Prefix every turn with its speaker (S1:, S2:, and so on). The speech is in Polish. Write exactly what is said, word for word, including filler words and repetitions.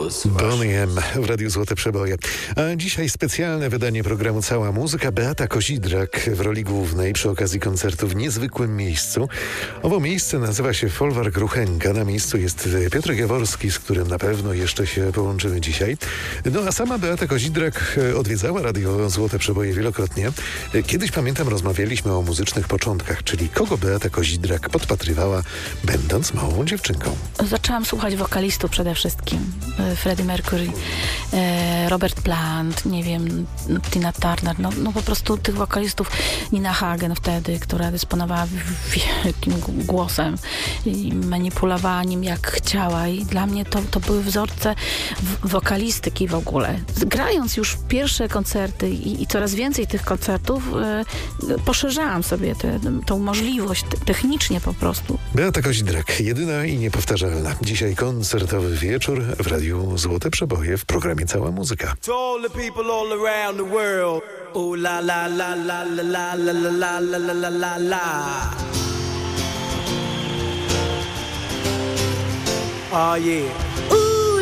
S1: Bonnie M w Radiu Złote Przeboje. A dzisiaj specjalne wydanie programu Cała Muzyka. Beata Kozidrak w roli głównej przy okazji koncertu w niezwykłym miejscu. Owo miejsce nazywa się Folwark Ruchenka. Na miejscu jest Piotr Jaworski, z którym na pewno jeszcze się połączymy dzisiaj. No a sama Beata Kozidrak odwiedzała Radio Złote Przeboje wielokrotnie. Kiedyś, pamiętam, rozmawialiśmy o muzycznych początkach, czyli kogo Beata Kozidrak podpatrywała, będąc małą dziewczynką.
S2: Zaczęłam słuchać wokalistów przede wszystkim. Freddie Mercury, Robert Plant, nie wiem, Tina Turner, no, no po prostu tych wokalistów, Nina Hagen wtedy, która dysponowała wielkim głosem i manipulowała nim jak chciała i dla mnie to, to były wzorce wokalistyki w ogóle. Grając już pierwsze koncerty i, i coraz więcej tych koncertów, e, poszerzałam sobie tę możliwość te, technicznie po prostu.
S1: Beata Kozidrak, jedyna i niepowtarzalna. Dzisiaj koncertowy wieczór w Radiu Złote Przeboje w programie Cała Muzyka.
S3: To all the people all around the world. Ooh la la la la la la la la la la la la la. Oh yeah.